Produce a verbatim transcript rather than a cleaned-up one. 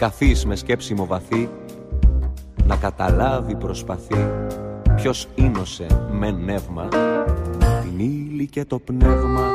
καθείς με σκέψιμο βαθύ, να καταλάβει προσπαθεί ποιος ίνωσε με νεύμα την ύλη και το πνεύμα